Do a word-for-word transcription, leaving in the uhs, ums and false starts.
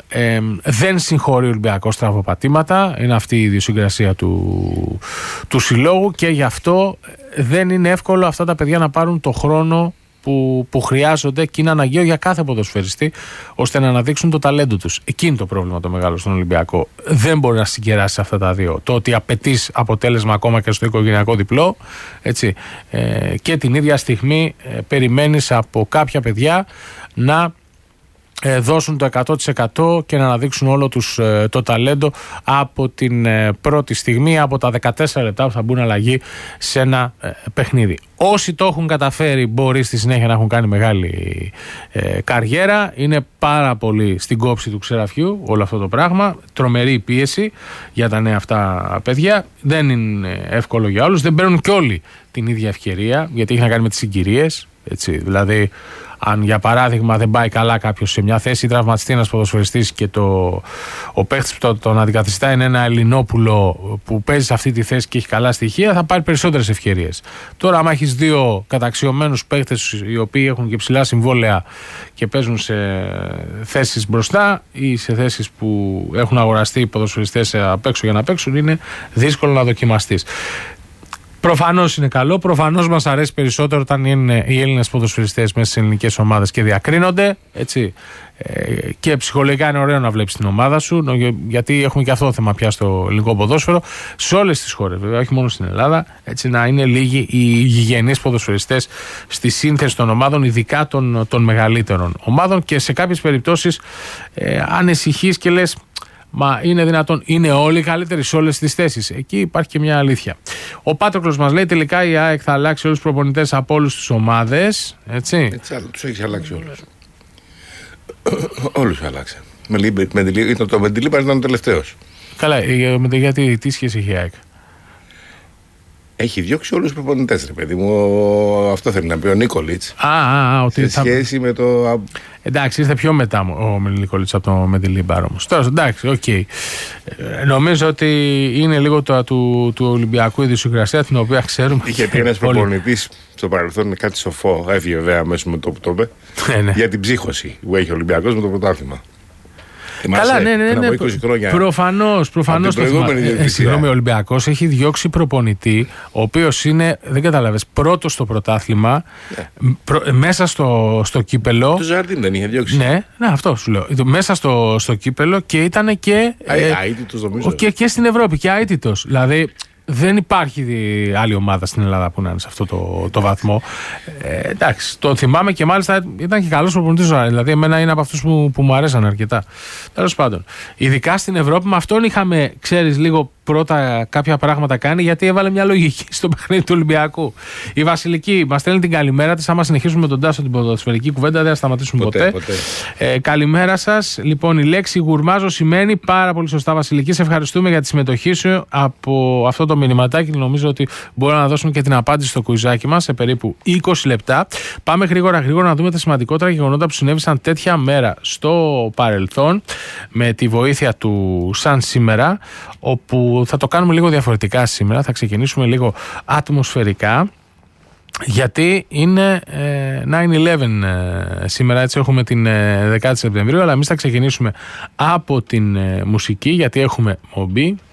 ε, δεν συγχωρεί ο Ολυμπιακός στραβοπατήματα. Είναι αυτή η ιδιοσυγκρασία του, του συλλόγου και γι' αυτό δεν είναι εύκολο αυτά τα παιδιά να πάρουν το χρόνο Που, που χρειάζονται και είναι αναγκαίο για κάθε ποδοσφαιριστή ώστε να αναδείξουν το ταλέντο τους. Εκεί είναι το πρόβλημα το μεγάλο στον Ολυμπιακό. Δεν μπορεί να συγκεράσει αυτά τα δύο. Το ότι απαιτείς αποτέλεσμα ακόμα και στο οικογενειακό διπλό, έτσι, ε, και την ίδια στιγμή ε, περιμένεις από κάποια παιδιά να ε, δώσουν το εκατό τοις εκατό και να αναδείξουν όλο τους ε, το ταλέντο από την ε, πρώτη στιγμή, από τα δεκατέσσερα λεπτά που θα μπουν αλλαγή σε ένα ε, παιχνίδι. Όσοι το έχουν καταφέρει μπορεί στη συνέχεια να έχουν κάνει μεγάλη ε, καριέρα. Είναι πάρα πολύ στην κόψη του ξεραφιού όλο αυτό το πράγμα. Τρομερή πίεση για τα νέα αυτά παιδιά. Δεν είναι εύκολο για όλους. Δεν παίρνουν κι όλοι την ίδια ευκαιρία, γιατί έχει να κάνει με τις συγκυρίες. Έτσι, δηλαδή, αν για παράδειγμα δεν πάει καλά κάποιος σε μια θέση, τραυματιστεί ένας ποδοσφαιριστής και το, ο παίχτης που το, τον αντικαθιστά είναι ένα Ελληνόπουλο που παίζει σε αυτή τη θέση και έχει καλά στοιχεία, θα πάρει περισσότερες ευκαιρίες. Τώρα, άμα έχεις δύο καταξιωμένους παίχτες οι οποίοι έχουν και ψηλά συμβόλαια και παίζουν σε θέσεις μπροστά ή σε θέσεις που έχουν αγοραστεί οι ποδοσφαιριστές απ' έξω για να παίξουν, είναι δύσκολο να δοκιμαστείς. Προφανώς είναι καλό, προφανώς μας αρέσει περισσότερο όταν είναι οι Έλληνες ποδοσφαιριστές μέσα στις ελληνικές ομάδες και διακρίνονται, έτσι. Ε, και ψυχολογικά είναι ωραίο να βλέπεις την ομάδα σου, γιατί έχουμε και αυτό το θέμα πια στο ελληνικό ποδόσφαιρο, σε όλες τις χώρες, βέβαια, όχι μόνο στην Ελλάδα, έτσι, να είναι λίγοι οι γηγενείς ποδοσφαιριστές στη σύνθεση των ομάδων, ειδικά των, των μεγαλύτερων ομάδων, και σε κάποιες περιπτώσεις ε, ανησυχείς και λες, μα είναι δυνατόν, είναι όλοι καλύτεροι σε όλες τις θέσεις? Εκεί υπάρχει και μια αλήθεια. Ο Πάτροκλος μας λέει: τελικά η ΑΕΚ θα αλλάξει όλους τους προπονητές από όλες τις ομάδες. Έτσι. Έτσι, τους έχει αλλάξει όλους. Όλους αλλάξει. Το Μεντιλίμπαρ ήταν ο τελευταίος. Καλά, γιατί τι σχέση έχει η ΑΕΚ? Έχει διώξει όλους τους προπονητές, ρε παιδί μου. Αυτό θέλει να πει ο Νίκολιτς. Α, α, α, ότι σε σχέση θα... με το. Εντάξει, ήρθε πιο μετά ο Νίκολιτς από το Μεντιλίμπαρ όμως. Τώρα, εντάξει, οκ. Okay. Νομίζω ότι είναι λίγο το, του, του Ολυμπιακού ιδιοσυγκρασία, την οποία ξέρουμε. Είχε πει ένας προπονητής στο παρελθόν κάτι σοφό, έφυγε βέβαια αμέσως με το που το είπε, για την ψύχωση που έχει ο Ολυμπιακός με το πρωτάθλημα. Καλά, ναι, ναι, ναι. Προφανώς, προφανώς. Ε, συγγνώμη, ο Ολυμπιακός έχει διώξει προπονητή, ο οποίος είναι, δεν καταλάβες, πρώτος στο πρωτάθλημα, yeah. προ, μέσα στο, στο κύπελο. Το Ζαρντίν δεν είχε διώξει. Ναι, ναι, αυτό σου λέω. Μέσα στο, στο κύπελο και ήταν και. Ε, αίτητος, νομίζω. Και, και στην Ευρώπη και αίτητος. Δηλαδή. Δεν υπάρχει άλλη ομάδα στην Ελλάδα που να είναι σε αυτό το, το βαθμό. Ε, εντάξει, το θυμάμαι και μάλιστα ήταν και καλός προπονητής. Δηλαδή, εμένα είναι από αυτούς που, που μου αρέσαν αρκετά. Τέλος πάντων, ειδικά στην Ευρώπη, με αυτόν είχαμε, ξέρεις, λίγο πρώτα κάποια πράγματα κάνει, γιατί έβαλε μια λογική στο παιχνίδι του Ολυμπιακού. Η Βασιλική μας στέλνει την καλημέρα της. Άμα συνεχίσουμε τον Τάσο την ποδοσφαιρική κουβέντα, δεν θα σταματήσουμε ποτέ. ποτέ. ποτέ. Ε, καλημέρα σας. Λοιπόν, η λέξη γουρμάζω σημαίνει πάρα πολύ σωστά, Βασιλική. Σε ευχαριστούμε για τη συμμετοχή σου από αυτό το μηνυματάκι. Νομίζω ότι μπορούμε να δώσουμε και την απάντηση στο κουιζάκι μας σε περίπου είκοσι λεπτά. Πάμε γρήγορα γρήγορα να δούμε τα σημαντικότερα γεγονότα που συνέβησαν τέτοια μέρα στο παρελθόν, με τη βοήθεια του σαν σήμερα, όπου θα το κάνουμε λίγο διαφορετικά σήμερα. Θα ξεκινήσουμε λίγο ατμοσφαιρικά, γιατί είναι ε, νάιν ηλέβεν ε, σήμερα, έτσι, έχουμε την ε, δεκάτη Σεπτεμβρίου, αλλά εμείς θα ξεκινήσουμε από την ε, μουσική, γιατί έχουμε Μομπί,